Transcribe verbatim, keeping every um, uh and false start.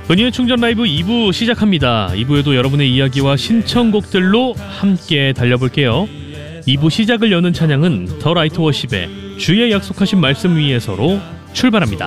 은희의 충전 라이브 이 부 시작합니다. 이 부에도 여러분의 이야기와 신청곡들로 함께 달려볼게요. 이 부 시작을 여는 찬양은 더 라이트 워십의 주의 약속하신 말씀 위에서로 출발합니다.